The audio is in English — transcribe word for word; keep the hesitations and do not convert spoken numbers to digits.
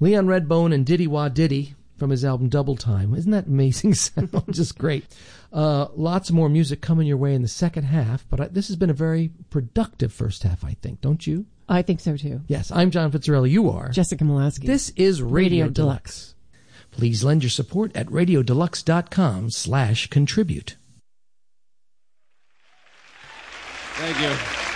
Leon Redbone and Diddy Wah Diddy from his album Double Time. Isn't that amazing sound? Just great. Uh, lots more music coming your way in the second half, but I, this has been a very productive first half, I think. Don't you? I think so, too. Yes, I'm John Fitzgerald. You are? Jessica Molaski. This is Radio, Radio Deluxe. Deluxe. Please lend your support at radiodeluxe.com slash contribute. Thank you.